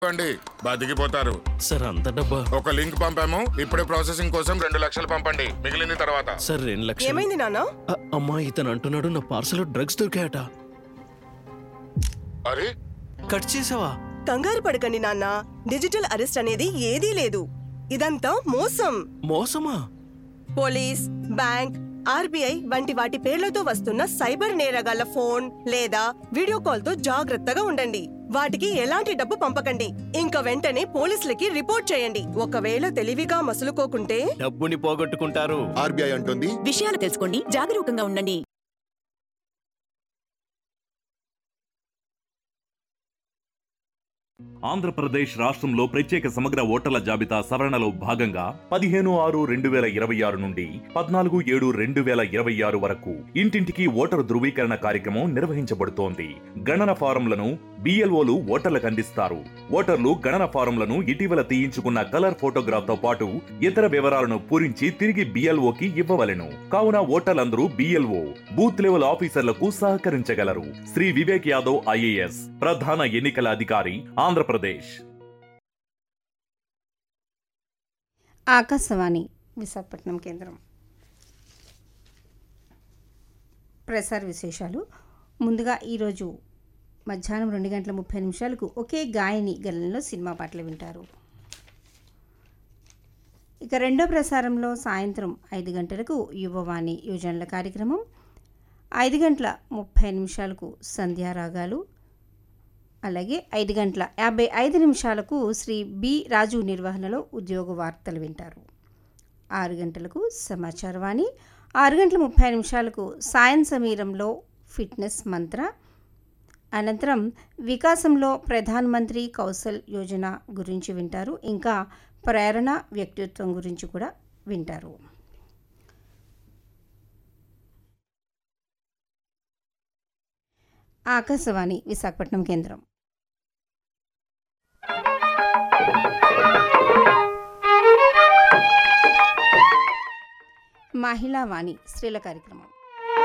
అండి బతికిపోతారు. సార్ అంత డబ్బా? ఒక లింక్ పంపాము, ఇప్పుడే ప్రాసెసింగ్ కోసం 2 లక్షలు పంపండి, మిగిలింది తర్వాత. సార్ 2 లక్షలు. ఏమైంది నాన్న? అమ్మా ఇతను అంటున్నాడు నా పార్సల్ డ్రగ్స్ దొరికాయట. అరే కట్ చేసావా? కంగారు పడకండి నాన్న, డిజిటల్ అరెస్ట్ అనేది ఏదీ లేదు. ఇదంతా మోసం. మోసమా? పోలీస్, బ్యాంక్, ఆర్బీఐ వంటి వాటి పేర్లతో వస్తున్న సైబర్ నేరగాళ్ల ఫోన్ లేదా వీడియో కాల్ తో జాగ్రత్తగా ఉండండి. వాటికి ఎలాంటి డబ్బు పంపకండి. ఇంకా వెంటనే పోలీసులకి రిపోర్ట్ చేయండి. ఒకవేళ తెలివిగా మసులుకోకుంటే డబ్బుని పోగొట్టుకుంటారు. ఆర్బీఐ అంటుంది, విషయాలు తెలుసుకోండి, జాగరూకంగా ఉండండి. ఆంధ్రప్రదేశ్ రాష్ట్రంలో ప్రత్యేక సమగ్ర ఓటర్ల జాబితా సవరణలో భాగంగా 15/6/2026 నుండి 14/7/2026 వరకు ఇంటింటికి ఓటరు ధృవీకరణ కార్యక్రమం నిర్వహించబడుతోంది. గణన ఫారంలను బిఎల్ఓలు ఓటర్లకు అందిస్తారు. ఓటర్లు గణన ఫారంలను ఇటీవల తీయించుకున్న కలర్ ఫోటోగ్రాఫ్ తో పాటు ఇతర వివరాలను పూరించి తిరిగి బిఎల్ఓకి ఇవ్వవలెను. కావున ఓటర్లందరూ బిఎల్ఓ బూత్ లెవెల్ ఆఫీసర్లకు సహకరించగలరు. శ్రీ వివేక్ యాదవ్ ఐఏఎస్ ప్రధాన ఎన్నికల అధికారి, ఆంధ్రప్రదేశ్. ఆకాశవాణి విశాఖపట్నం కేంద్రం. ప్రసార విశేషాలు. ముందుగా ఈరోజు మధ్యాహ్నం 2:30 ఒకే గాయని గలంలో సినిమా పాటలు వింటారు. ఇక రెండో ప్రసారంలో సాయంత్రం 5 గంటలకు యువవాణి యోజనల కార్యక్రమం, 5:30 సంధ్యారాగాలు, అలాగే 5:55 శ్రీ బి రాజు నిర్వహణలో ఉద్యోగ వార్తలు వింటారు. 6 గంటలకు సమాచారవాణి, 6:30 సాయం సమీరంలో ఫిట్నెస్ మంత్ర, అనంతరం వికాసంలో ప్రధానమంత్రి కౌశల్ యోజన గురించి వింటారు. ఇంకా ప్రేరణ వ్యక్తిత్వం గురించి కూడా వింటారు. ఆకాశవాణి విశాఖపట్నం కేంద్రం. మహిళా వాణి స్త్రీల కార్యక్రమం.